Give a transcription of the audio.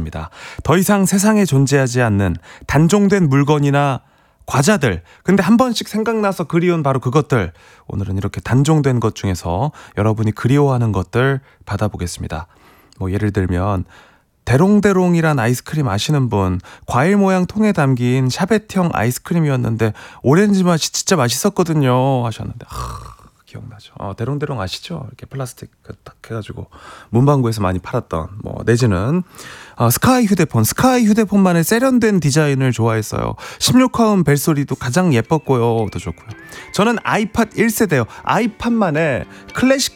시간입니다. 더 이상 세상에 존재하지 않는 단종된 물건이나 과자들, 근데 한 번씩 생각나서 그리운 바로 그것들, 오늘은 이렇게 단종된 것 중에서 여러분이 그리워하는 것들 받아보겠습니다. 뭐 예를 들면 대롱대롱이란 아이스크림 아시는 분, 과일 모양 통에 담긴 샤베트형 아이스크림이었는데 오렌지 맛이 진짜 맛있었거든요 하셨는데, 기억나죠? 대롱대롱 아시죠? 이렇게 플라스틱 딱 해가지고 문방구에서 많이 팔았던, 뭐 내지는 스카이 휴대폰만의 세련된 디자인을 좋아했어요. 16화음 벨소리도 가장 예뻤고요. 더 좋고요. 저는 아이팟 1세대요. 아이팟만의 클래식